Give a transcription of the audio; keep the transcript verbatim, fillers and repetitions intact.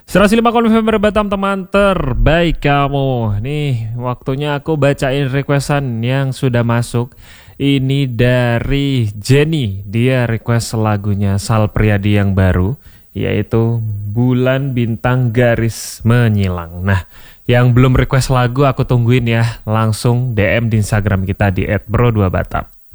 seratus lima koma lima Batam teman terbaik kamu. Nih waktunya aku bacain requestan yang sudah masuk. Ini dari Jenny. Dia request lagunya Sal Priadi yang baru, yaitu Bulan Bintang Garis Menyilang. Nah, yang belum request lagu aku tungguin ya. Langsung D M di Instagram kita di et bro dua batam.